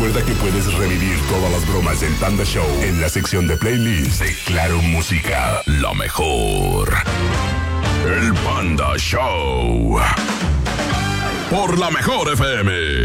Recuerda que puedes revivir todas las bromas del Panda Show en la sección de playlist de Claro Música. Lo mejor. El Panda Show. Por la Mejor FM.